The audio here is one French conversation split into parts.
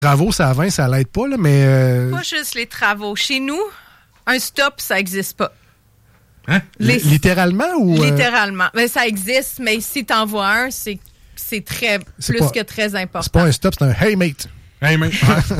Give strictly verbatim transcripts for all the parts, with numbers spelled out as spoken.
travaux, ça vingt, ça l'aide pas, là, mais... Euh... Pas juste les travaux. Chez nous, un stop, ça n'existe pas. Hein? Les... Littéralement ou... Littéralement. Mais ça existe, mais si t'en vois un, c'est, c'est très c'est plus pas... que très important. C'est pas un stop, c'est un « Hey, mate ». Hey, mate.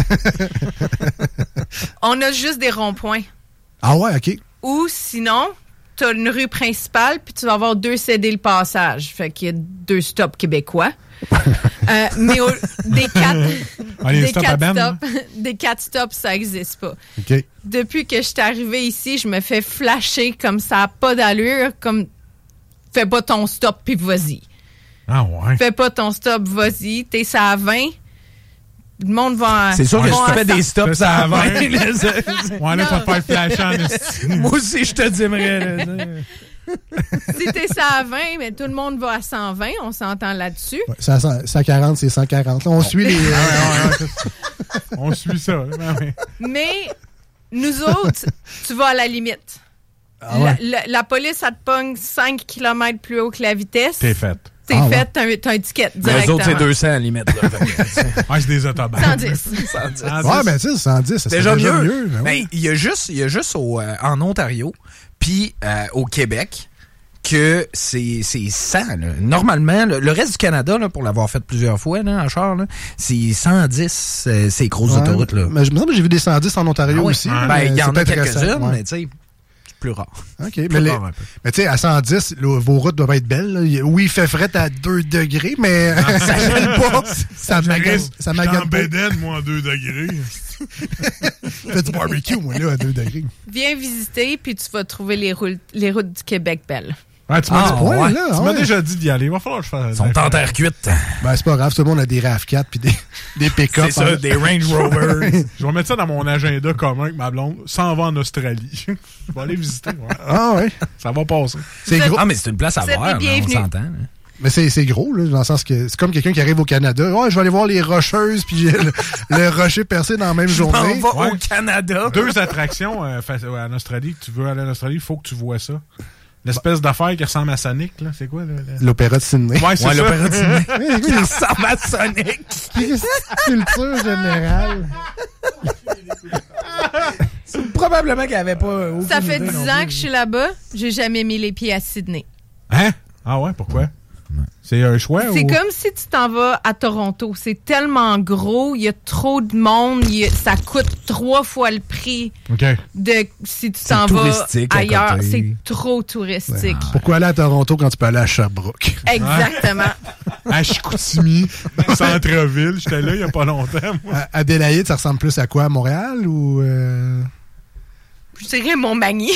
On a juste des ronds-points. Ah ouais, OK. Ou sinon, tu as une rue principale, puis tu vas avoir deux cédés le passage. Fait qu'il y a deux stops québécois. euh, mais au, des quatre, ah, des, stop quatre à stops, des quatre stops, ça n'existe pas. Okay. Depuis que je suis arrivée ici, je me fais flasher comme ça n'a pas d'allure, comme fais pas ton stop, puis vas-y. Ah ouais. Fais pas ton stop, vas-y. T'es ça à vingt. Le monde va... C'est sûr ouais, que si tu fais des stops, ça à vingt. Ouais, là, tu vas te faire flasher en estime. Moi aussi, je te dirais. Si t'es ça à vingt, mais tout le monde va à cent vingt, on s'entend là-dessus. Ouais, ça, cent quarante, c'est cent quarante. Là, on suit les... On suit ça. Là, ouais. Mais nous autres, tu vas à la limite. Ah ouais. la, la, la police, elle te pogne cinq kilomètres plus haut que la vitesse. T'es fait. T'es ah fait, ouais. t'as, un, t'as un ticket Les directement. autres, c'est deux cents à la limite. Là, ouais, c'est des autobahns. cent dix. cent dix. Ouais, mais tu sais, cent dix, ça c'est déjà, déjà mieux. mieux ben mais oui. il y a juste, il y a juste au, euh, en Ontario, puis euh, au Québec, que c'est, c'est cent. Là. Normalement, le, le reste du Canada, là, pour l'avoir fait plusieurs fois là, en char, là, c'est cent dix, euh, ces grosses ouais, autoroutes. Là. Mais je me semble que j'ai vu des cent dix en Ontario ah oui. aussi. Ben, il y en a quelques-unes, ouais. mais tu sais, plus rare. OK, plus mais, les, mais tu sais, à cent dix, là, vos routes doivent être belles. Là. Oui, il fait fret à deux degrés, mais non, ça gèle pas. Ça magane. Ça magane pas. Je suis en moi, à deux degrés. Fais du barbecue, moi, là, à deux degrés. Viens visiter, puis tu vas trouver les, routes, les routes du Québec belles. Ouais, tu m'as, ah, dit, ouais, ouais, là, tu ouais. m'as déjà dit d'y aller. Il va falloir que je fasse. Ils sont en terre cuite. Ben, c'est pas grave. Tout le monde a des RAV quatre puis des, des pick-up. C'est ça, hein. Des Range Rover. Je vais mettre ça dans mon agenda commun avec ma blonde. S'en va en Australie. Je vais aller visiter. Ouais. Ah, ouais. Ça va passer. C'est vous gros. Ah, mais c'est une place à voir. Là, on s'entend. Là. Mais c'est, c'est gros, là, dans le sens que c'est comme quelqu'un qui arrive au Canada. Ouais, je vais aller voir les Rocheuses, puis le, le rocher percé dans la même je journée. m'en vais ouais. au Canada. Deux attractions euh, en Australie. Que tu veux aller en Australie, il faut que tu vois ça. L'espèce d'affaire qui ressemble à Sonic, là, c'est quoi? Là, là? L'opéra de Sydney. Ouais, c'est ouais, ça. l'opéra de Sydney. Qui ressemble à Sonic. Culture générale. C'est probablement qu'elle avait pas... Ça fait dix ans que je suis là-bas. J'ai jamais mis les pieds à Sydney. Hein? Ah ouais, pourquoi? C'est un choix C'est ou... comme si tu t'en vas à Toronto. C'est tellement gros, il y a trop de monde, y a, ça coûte trois fois le prix okay. de si tu t'en vas ailleurs. C'est trop touristique. Ouais. Pourquoi aller à Toronto quand tu peux aller à Sherbrooke? Exactement. À Chicoutimi, centre-ville. J'étais là il n'y a pas longtemps. Moi. À Adélaïde, ça ressemble plus à quoi? À Montréal ou... Euh... Je dirais Montmagny.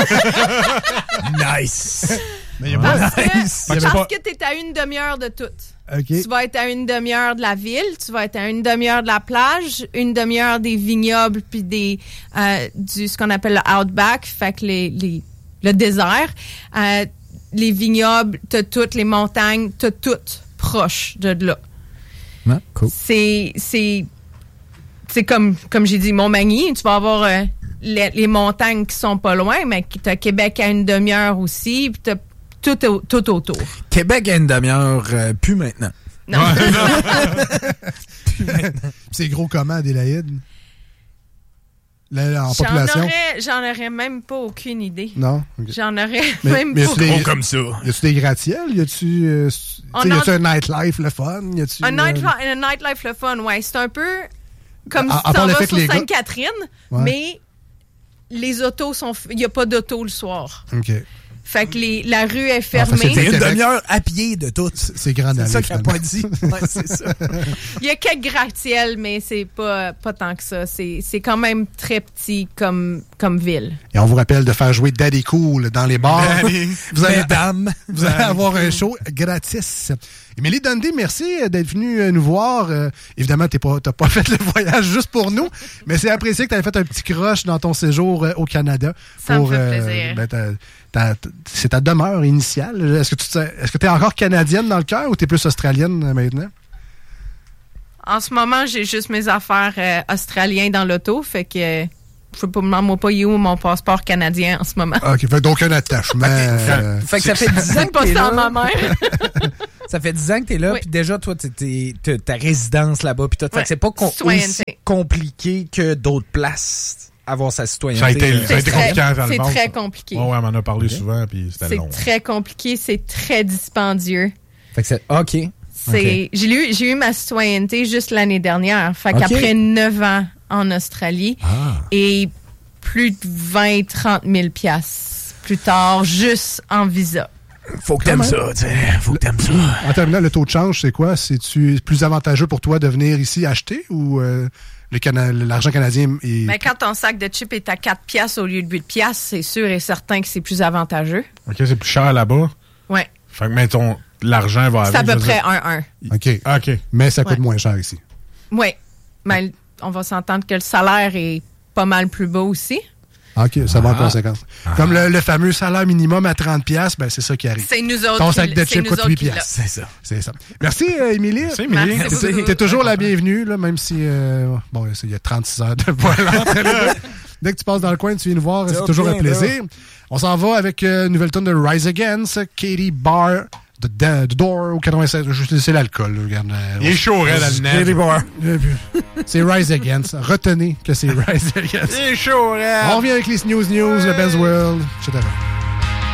Nice! Mais y a parce pas... que, nice. parce pas... que tu es à une demi-heure de tout. Okay. Tu vas être à une demi-heure de la ville, tu vas être à une demi-heure de la plage, une demi-heure des vignobles, puis des euh, du ce qu'on appelle le outback, fait que les, les, le désert. Euh, les vignobles, t'as toutes les montagnes, t'as toutes proches de là. Ah, cool. C'est, c'est, c'est comme, comme j'ai dit, Montmagny, tu vas avoir... Euh, Les, les montagnes qui sont pas loin, mais tu as Québec à une demi-heure aussi, puis tu as tout, tout autour. Québec à une demi-heure, euh, plus maintenant. Non. Ouais, non. Plus maintenant. C'est gros comment, Adélaïde? Là, là, en j'en population? Aurais, j'en aurais même pas aucune idée. Non? Okay. J'en aurais mais, même mais pas. Des, gros comme ça. Y a-tu des gratte-ciels? Y a-tu, euh, y a-tu un nightlife le fun? Y a-tu, un, night, euh... un nightlife le fun, ouais. C'est un peu comme à, si tu t'en vas sur gars... Sainte-Catherine, ouais. mais les autos sont... Il n'y a pas d'auto le soir. OK. Fait que les, la rue est fermée. Ah, c'est une demi-heure à pied de tout. C'est grand C'est ça qu'elle n'a pas dit. Ouais, c'est ça. Il y a quelques gratte-ciels, mais c'est pas, pas tant que ça. C'est, c'est quand même très petit comme, comme ville. Et on vous rappelle de faire jouer Daddy Cool dans les bars. Daddy, vous allez, mesdames, vous allez avoir un show gratis. Émilie Dundee, merci d'être venue nous voir. Euh, évidemment, tu n'as pas fait le voyage juste pour nous, mais c'est apprécié que tu aies fait un petit crush dans ton séjour euh, au Canada. Ça pour, me fait euh, plaisir. Ben, t'as, t'as, t'as, c'est ta demeure initiale. Est-ce que tu est-ce que tu es encore canadienne dans le cœur ou tu es plus australienne euh, maintenant? En ce moment, j'ai juste mes affaires euh, australiennes dans l'auto, fait que euh, je sais pas, moi pas où mon passeport canadien en ce moment. OK, fait donc un attachement. Okay. Euh, fait que ça fait dix ans que pas ça à ma mère. Ça fait dix ans que t'es là, Oui. puis déjà, toi, t'es, t'es, t'as ta résidence là-bas, puis tout. Fait Ouais. que c'est pas con- Citoyenneté. aussi compliqué que d'autres places avoir sa citoyenneté. Ça a été- là. ça a été C'est compliqué très, à faire le c'est monde, très ça. compliqué. Ouais, ouais, on en a parlé Ok. souvent, puis c'était C'est long. très compliqué, c'est très dispendieux. Fait que c'est... OK. C'est, j'ai, eu, j'ai eu ma citoyenneté juste l'année dernière. Fait Ok. qu'après neuf ans en Australie Ah. et plus de vingt, trente mille piastres plus tard, juste en visa. Faut que Quand t'aimes même. ça, tu sais. Faut que t'aimes ça. En terminant, le taux de change, c'est quoi? C'est-tu plus avantageux pour toi de venir ici acheter ou euh, le Cana- l'argent canadien est... Mais quand ton sac de chips est à quatre piastres au lieu de huit piastres, c'est sûr et certain que c'est plus avantageux. OK, c'est plus cher là-bas. Ouais. Fait que, mettons, l'argent va avec. C'est à peu je veux près dire. un un. OK. Ah, OK. Mais ça coûte Ouais. moins cher ici. Oui. Mais on va s'entendre que le salaire est pas mal plus bas aussi. OK, ça va en Ah. conséquence. Comme le, le fameux salaire minimum à trente piastres, ben c'est ça qui arrive. C'est nous autres. Ton qui sac l- de c'est chips nous coûte autres huit qui l'a. piastres. C'est ça. C'est ça. Merci, euh, Émilie. C'est Émilie. Merci T'es beaucoup. t'es toujours la bienvenue, là, même si... euh, bon, il y a trente-six heures de vol entre les deux. Dès que tu passes dans le coin, tu viens nous voir, c'est Ça toujours un vient, là. plaisir. On s'en va avec euh, une nouvelle tonne de Rise Against, Katie Barr, The, The Door au quatre-vingt-sept. Je- C'est l'alcool, là, regarde. euh, Il est chaud, raide, dans le Katie net. Barr. C'est Rise Against. Retenez que c'est Rise Against. Il est chaud, raide. On revient avec les Snooze News, le Ben's World, et cetera.